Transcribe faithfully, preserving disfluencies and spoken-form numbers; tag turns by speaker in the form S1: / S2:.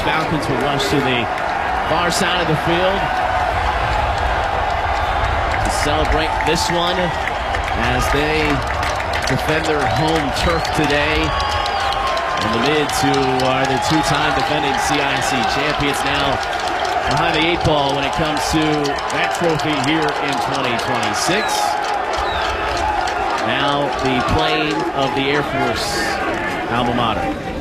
S1: Falcons will rush to the far side of the field to celebrate this one as they defend their home turf today. And the Mids, who are the two-time defending C I C champions, now behind the eight ball when it comes to that trophy here in twenty twenty-six. Now the plane of the Air Force alma mater.